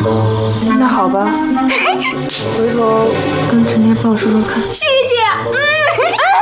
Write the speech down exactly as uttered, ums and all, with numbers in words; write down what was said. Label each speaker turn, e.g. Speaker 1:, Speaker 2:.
Speaker 1: 那好吧，回头跟陈天放说说看。
Speaker 2: 谢谢姐。嗯。